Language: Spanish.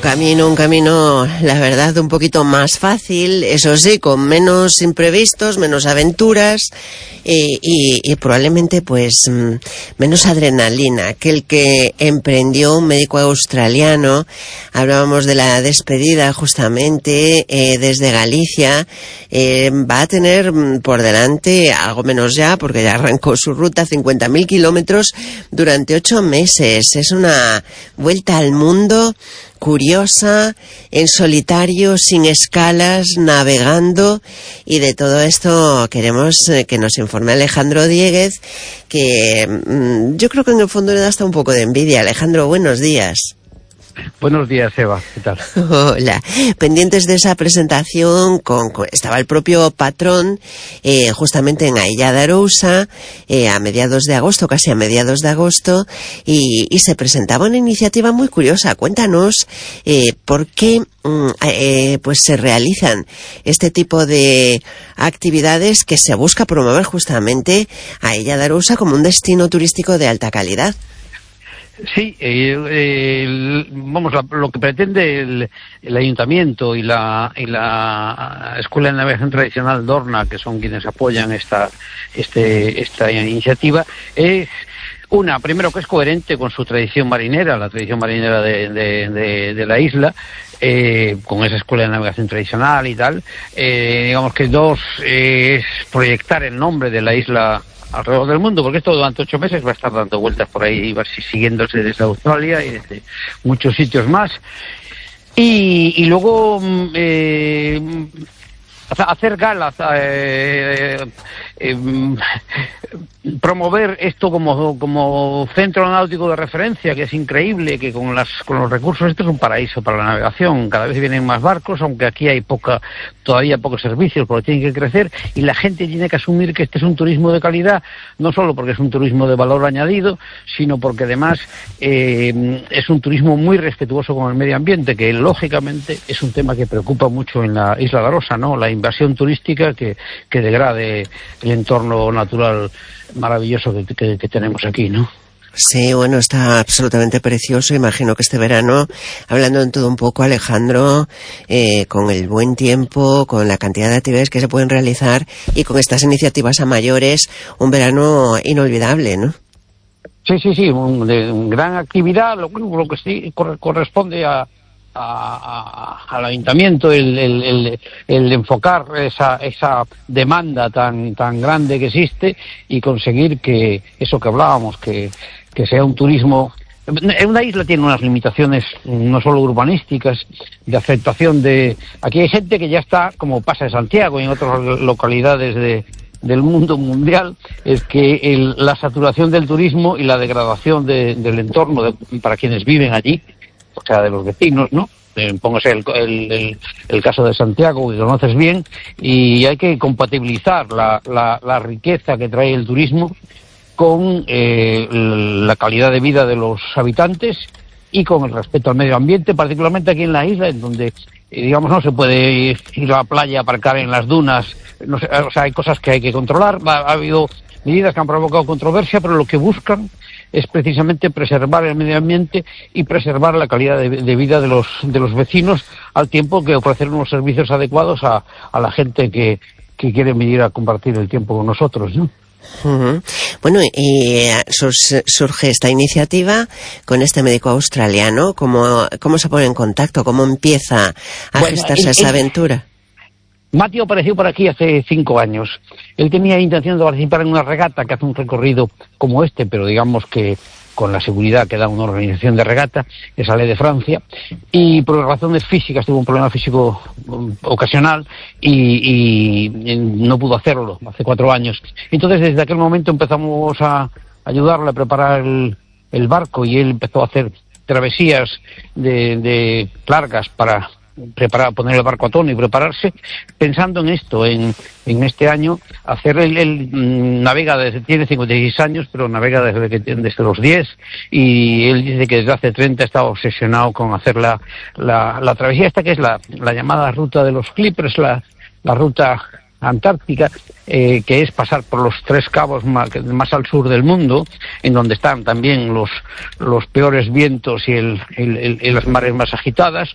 un camino, la verdad, un poquito más fácil, eso sí, con menos imprevistos, menos aventuras y probablemente pues menos adrenalina que el que emprendió un médico australiano. Hablábamos de la despedida justamente desde Galicia. Va a tener por delante algo menos ya, porque ya arrancó su ruta, 50.000 kilómetros durante 8 meses. Es una vuelta al mundo curiosa, en solitario, sin escalas, navegando, y de todo esto queremos que nos informe Alejandro Dieguez, que yo creo que en el fondo le da hasta un poco de envidia. Alejandro, buenos días. Buenos días, Eva, ¿qué tal? Hola. Pendientes de esa presentación, estaba el propio patrón justamente en a Illa de Arousa a mediados de agosto, casi a mediados de agosto, y se presentaba una iniciativa muy curiosa. Cuéntanos por qué pues se realizan este tipo de actividades que se busca promover justamente a Illa de Arousa como un destino turístico de alta calidad. Sí, lo que pretende el ayuntamiento y la Escuela de Navegación Tradicional Dorna, que son quienes apoyan esta iniciativa, es primero que es coherente con su tradición marinera, la tradición marinera de la isla, con esa Escuela de Navegación Tradicional y tal. Digamos que dos, es proyectar el nombre de la isla alrededor del mundo, porque esto durante 8 meses va a estar dando vueltas por ahí y va siguiéndose desde Australia y desde muchos sitios más. Y luego hacer galas, promover esto como centro náutico de referencia, que es increíble, que con los recursos esto es un paraíso para la navegación. Cada vez vienen más barcos, aunque aquí hay todavía pocos servicios, porque tienen que crecer, y la gente tiene que asumir que este es un turismo de calidad, no solo porque es un turismo de valor añadido, sino porque además es un turismo muy respetuoso con el medio ambiente, que lógicamente es un tema que preocupa mucho en la isla de Arousa, ¿no? La invasión turística que degrade el entorno natural maravilloso que tenemos aquí, ¿no? Sí, bueno, está absolutamente precioso. Imagino que este verano, hablando en todo un poco, Alejandro, con el buen tiempo, con la cantidad de actividades que se pueden realizar y con estas iniciativas a mayores, un verano inolvidable, ¿no? Sí, una gran actividad, lo que sí corresponde al ayuntamiento el enfocar esa demanda tan grande que existe y conseguir que eso que hablábamos, que sea un turismo. Una isla tiene unas limitaciones no solo urbanísticas, de aceptación aquí hay gente que ya está, como pasa en Santiago y en otras localidades del mundo mundial, es que la saturación del turismo y la degradación del entorno para quienes viven allí, o sea, de los vecinos, ¿no? Póngase el caso de Santiago, que conoces bien, y hay que compatibilizar la riqueza que trae el turismo con la calidad de vida de los habitantes y con el respeto al medio ambiente, particularmente aquí en la isla, en donde, digamos, no se puede ir a la playa, aparcar en las dunas, no sé, o sea, hay cosas que hay que controlar. Ha habido medidas que han provocado controversia, pero lo que buscan es precisamente preservar el medio ambiente y preservar la calidad de vida de los vecinos, al tiempo que ofrecer unos servicios adecuados a la gente que quiere venir a compartir el tiempo con nosotros, ¿no? Uh-huh. Bueno, y surge esta iniciativa con este médico australiano. ¿Cómo se pone en contacto? ¿Cómo empieza a gestarse esa aventura? Matthew apareció por aquí hace 5 años. Él tenía intención de participar en una regata que hace un recorrido como este, pero digamos que con la seguridad que da una organización de regata, que sale de Francia, y por razones físicas tuvo un problema físico ocasional y no pudo hacerlo hace 4 años. Entonces, desde aquel momento empezamos a ayudarle a preparar el barco, y él empezó a hacer travesías de largas para poner el barco a tono y prepararse, pensando en esto, en este año, hacer él navega tiene 56 años, pero navega desde los 10, y él dice que desde hace 30 está obsesionado con hacer la travesía esta, que es la llamada ruta de los Clippers, la ruta antártica, que es pasar por los 3 cabos más al sur del mundo, en donde están también los peores vientos y las mares más agitadas,